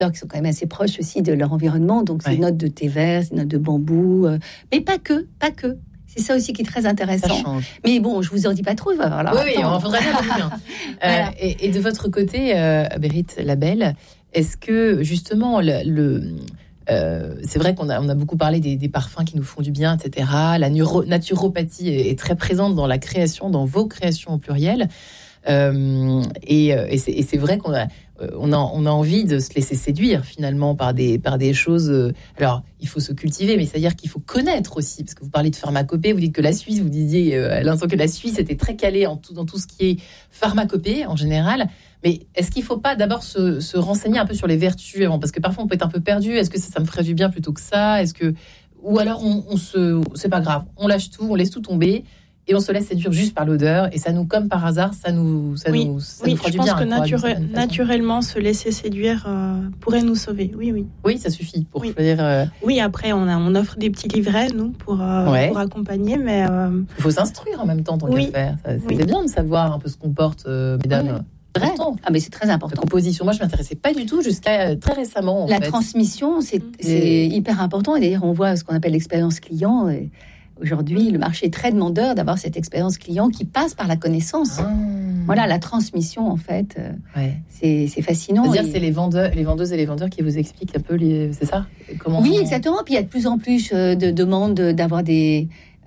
qui sont quand même assez proches aussi de leur environnement. Donc, c'est notes de thé vert, c'est notes de bambou. Mais pas que. C'est ça aussi qui est très intéressant. Mais bon, je vous en dis pas trop. Oui, on faudrait bien. Voilà. Et de votre côté, Berit Labelle, est-ce que justement c'est vrai qu'on a beaucoup parlé des parfums qui nous font du bien, etc. La naturopathie est très présente dans la création, dans vos créations au pluriel. Et c'est vrai qu'on a envie de se laisser séduire finalement par des choses. Alors, il faut se cultiver, mais c'est-à-dire qu'il faut connaître aussi, parce que vous parlez de pharmacopée, vous dites que la Suisse, vous disiez à l'instant que la Suisse était très calée dans tout ce qui est pharmacopée en général. Mais est-ce qu'il ne faut pas d'abord se renseigner un peu sur les vertus avant ? Parce que parfois on peut être un peu perdu. Est-ce que ça me ferait du bien plutôt que ça ? Ou alors c'est pas grave, on lâche tout, on laisse tout tomber. Et on se laisse séduire juste par l'odeur, et ça nous, comme par hasard, ça nous fera du bien. Je pense que naturellement, se laisser séduire pourrait nous sauver. Oui, ça suffit pour choisir. Oui, après, on offre des petits livrets, nous, pour accompagner, mais... Il faut s'instruire en même temps, tant qu'à faire. C'est bien de savoir un peu ce qu'on porte, mesdames. Mais c'est très important. La composition, moi je m'intéressais pas du tout jusqu'à très récemment. La transmission, c'est hyper important. Et d'ailleurs, on voit ce qu'on appelle l'expérience client. Et aujourd'hui, le marché est très demandeur d'avoir cette expérience client qui passe par la connaissance. Voilà, la transmission, en fait, c'est fascinant. C'est-à-dire, c'est les vendeuses et les vendeurs qui vous expliquent un peu, c'est ça ? Exactement. Puis il y a de plus en plus de demandes d'avoir des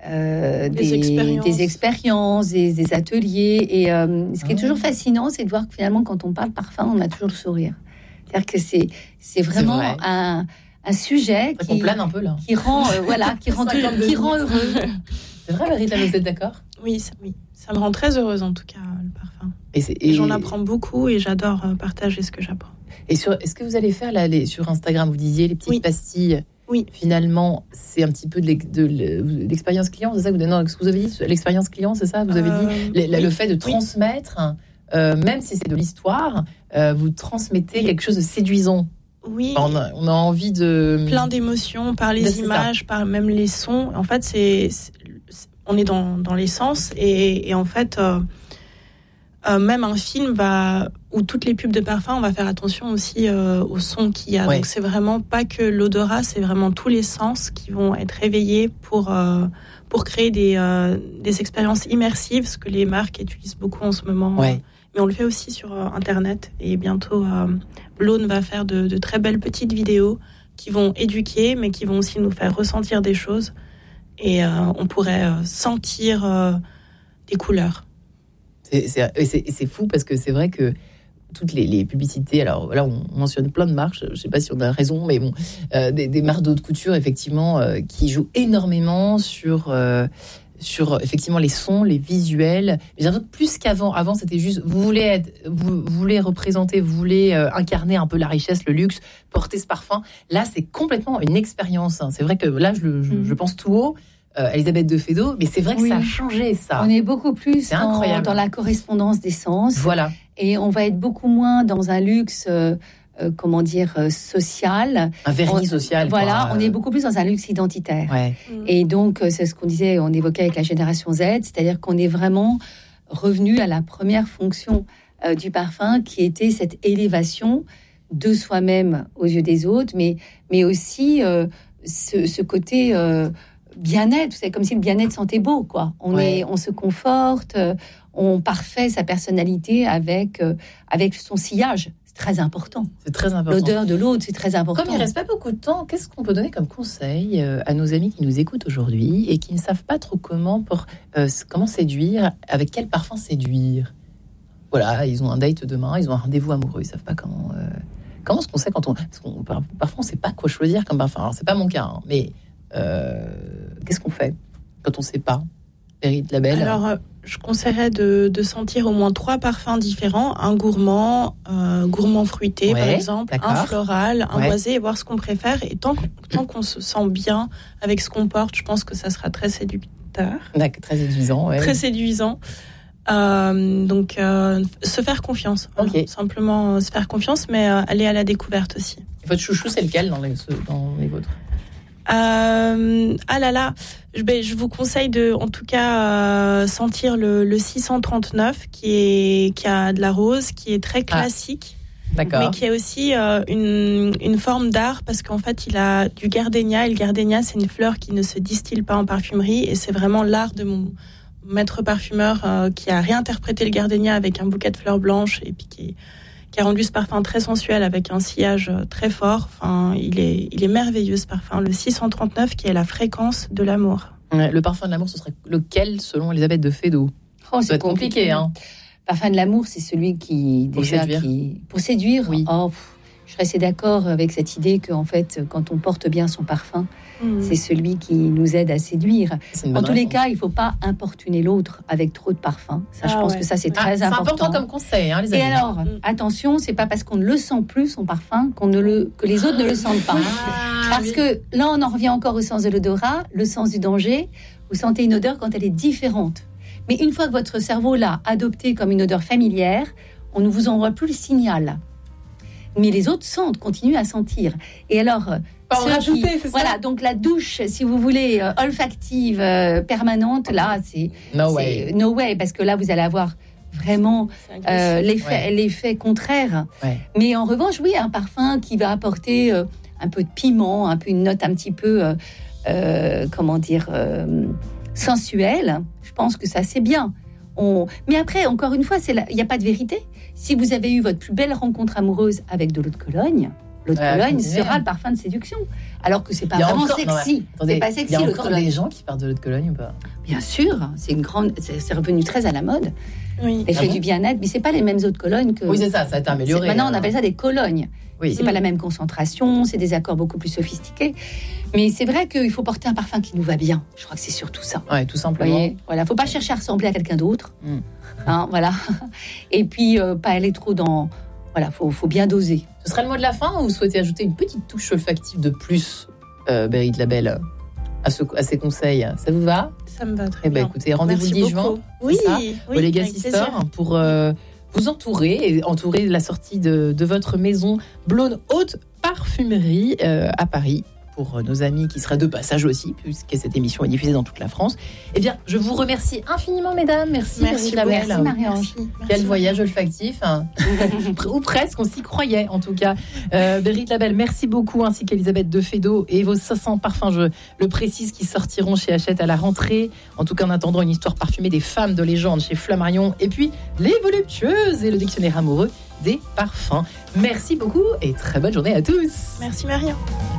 expériences, des ateliers. Et ce qui est toujours fascinant, c'est de voir que finalement, quand on parle parfum, on a toujours le sourire. C'est-à-dire que c'est vraiment un sujet qui plane un peu là, qui rend heureux. C'est vrai, Marita, vous êtes d'accord ? Oui, ça me rend très heureuse en tout cas, le parfum. Et j'en apprends beaucoup et j'adore partager ce que j'apprends. Et est-ce que vous allez faire sur Instagram, vous disiez les petites pastilles? Oui. Finalement, c'est un petit peu de l'expérience client, c'est ça que vous avez dit, l'expérience client, c'est ça, vous avez dit le fait de transmettre, même si c'est de l'histoire, vous transmettez quelque chose de séduisant. Oui. On a envie de plein d'émotions par les images, par même les sons. En fait, on est dans les sens et en fait, même un film ou toutes les pubs de parfum, on va faire attention aussi au son qu'il y a. Donc c'est vraiment pas que l'odorat, c'est vraiment tous les sens qui vont être réveillés pour créer des expériences immersives, ce que les marques utilisent beaucoup en ce moment. Mais on le fait aussi sur Internet. Et bientôt, Blone va faire de très belles petites vidéos qui vont éduquer, mais qui vont aussi nous faire ressentir des choses. Et on pourrait sentir des couleurs. C'est fou parce que c'est vrai que toutes les publicités, alors là on mentionne plein de marques, je ne sais pas si on a raison, mais bon, des marques de haute couture effectivement qui jouent énormément sur effectivement les sons, les visuels. Mais j'ai l'impression que plus qu'avant, avant c'était juste vous voulez représenter, vous voulez incarner un peu la richesse, le luxe, porter ce parfum. Là c'est complètement une expérience. C'est vrai que là je pense tout haut. Elisabeth de Fédot, mais c'est vrai que ça a changé, ça. On est beaucoup plus dans la correspondance des sens. Voilà. Et on va être beaucoup moins dans un luxe, social. Un vernis social. Voilà, on est beaucoup plus dans un luxe identitaire. Et donc, c'est ce qu'on disait, on évoquait avec la génération Z, c'est-à-dire qu'on est vraiment revenu à la première fonction du parfum, qui était cette élévation de soi-même aux yeux des autres, mais aussi ce côté... bien-être, c'est comme si le bien-être sentait beau, quoi. On se conforte, on parfait sa personnalité avec son sillage. C'est très important. C'est très important. L'odeur de l'autre, c'est très important. Comme il ne reste pas beaucoup de temps, qu'est-ce qu'on peut donner comme conseil à nos amis qui nous écoutent aujourd'hui et qui ne savent pas trop comment séduire, avec quel parfum séduire ? Voilà, ils ont un date demain, ils ont un rendez-vous amoureux, ils ne savent pas comment est-ce qu'on sait parfois on ne sait pas quoi choisir comme parfum. Alors, c'est pas mon cas, hein, mais... qu'est-ce qu'on fait quand on ne sait pas, Berit Labelle? Alors, je conseillerais de sentir au moins 3 parfums différents. Un gourmand fruité, par exemple, un floral, un boisé, et voir ce qu'on préfère. Et tant qu'on se sent bien avec ce qu'on porte, je pense que ça sera très séducteur. Très séduisant, ouais. Très séduisant. Donc, se faire confiance. Voilà. Simplement se faire confiance, mais aller à la découverte aussi. Et votre chouchou, c'est lequel dans les vôtres? Je vous conseille de, en tout cas, sentir le 639 qui a de la rose, qui est très classique. D'accord. Mais qui est aussi une forme d'art, parce qu'en fait, il a du gardénia. Et le gardénia, c'est une fleur qui ne se distille pas en parfumerie. Et c'est vraiment l'art de mon maître parfumeur qui a réinterprété le gardénia avec un bouquet de fleurs blanches et puis qui a rendu ce parfum très sensuel avec un sillage très fort. Enfin, il est merveilleux ce parfum, le 639, qui est la fréquence de l'amour. Le parfum de l'amour, ce serait lequel selon Elisabeth de Fédot? C'est compliqué, hein. Parfum de l'amour, c'est celui qui pour séduire. Oui. Je serais assez d'accord avec cette idée que, en fait, quand on porte bien son parfum, c'est celui qui nous aide à séduire. En tous les cas, il ne faut pas importuner l'autre avec trop de parfum. Ça, je pense que ça, c'est très important. C'est important comme conseil, hein, les amis. Et alors, attention, c'est pas parce qu'on ne le sent plus, son parfum, que les autres ne le sentent pas. Parce que là, on en revient encore au sens de l'odorat, le sens du danger. Vous sentez une odeur quand elle est différente. Mais une fois que votre cerveau l'a adoptée comme une odeur familière, on ne vous envoie plus le signal. Mais les autres continuent à sentir. Et alors, voilà, donc la douche, si vous voulez, olfactive, permanente, là, c'est no way, parce que là, vous allez avoir vraiment l'effet contraire. Ouais. Mais en revanche, oui, un parfum qui va apporter un peu de piment, une note un petit peu, sensuelle. Je pense que ça, c'est bien. Mais après, encore une fois, il n'y a pas de vérité. Si vous avez eu votre plus belle rencontre amoureuse avec de l'eau de Cologne, sera le parfum de séduction. Alors que c'est pas vraiment sexy. C'est pas sexy. Il y a encore des gens qui parlent de l'eau de Cologne ou pas? Bien sûr, c'est revenu très à la mode. Oui. L'effet du bien-être, mais c'est pas les mêmes eaux de Cologne que. Oui, c'est ça a été amélioré. Maintenant, on appelle ça des colognes. Oui. C'est pas la même concentration, c'est des accords beaucoup plus sophistiqués. Mais c'est vrai qu'il faut porter un parfum qui nous va bien. Je crois que c'est surtout ça. Ouais, tout simplement. Voilà, faut pas chercher à ressembler à quelqu'un d'autre. Hein, voilà. Et puis pas aller trop dans. Voilà, faut bien doser. Ce serait le mot de la fin, ou vous souhaitez ajouter une petite touche olfactive de plus, Berit Labelle, à ces conseils? Ça vous va? Ça me va très bien. Écoutez, rendez-vous le 10 juin. Oui, au Legacy Store pour vous entourer la sortie de votre maison Blonde Haute Parfumerie à Paris. Pour nos amis qui seraient de passage aussi, puisque cette émission est diffusée dans toute la France. Eh bien, je vous remercie infiniment, mesdames. Merci Marie-Ange. Quel voyage olfactif, hein. Ou presque, on s'y croyait en tout cas. Berit Labelle, merci beaucoup, ainsi qu'Elisabeth de Fédot et vos 500 parfums, je le précise, qui sortiront chez Hachette à la rentrée. En tout cas, en attendant, une histoire parfumée des femmes de légende chez Flammarion, et puis Les Voluptueuses et le dictionnaire amoureux des parfums. Merci beaucoup et très bonne journée à tous. Merci Marion.